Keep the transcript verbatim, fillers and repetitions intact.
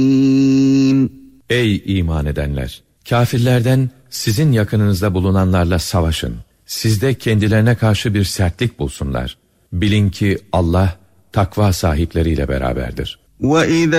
Ey iman edenler! Kâfirlerden sizin yakınınızda bulunanlarla savaşın. Sizde kendilerine karşı bir sertlik bulsunlar. Bilin ki Allah takva sahipleriyle beraberdir. وَإِذَا